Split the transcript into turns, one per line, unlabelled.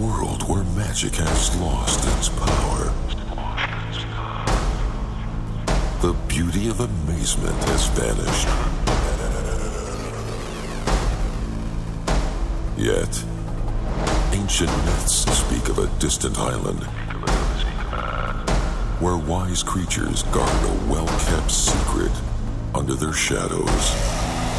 world where magic has lost its power. The beauty of amazement has vanished. Yet, ancient myths speak of a distant island where wise creatures guard a well-kept secret under their shadows.